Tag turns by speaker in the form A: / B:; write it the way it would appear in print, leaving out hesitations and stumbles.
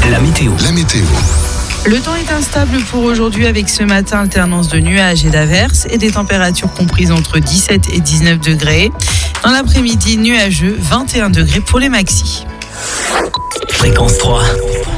A: La météo.
B: Le temps est instable pour aujourd'hui avec ce matin alternance de nuages et d'averses et des températures comprises entre 17 et 19 degrés. Dans l'après-midi, nuageux, 21 degrés pour les maxis.
A: Fréquence 3.